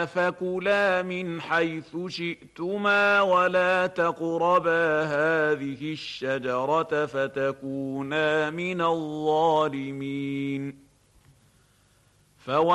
فكلا من حيث شئتما ولا تقربا هذه الشجرة فتكونا من الظالمين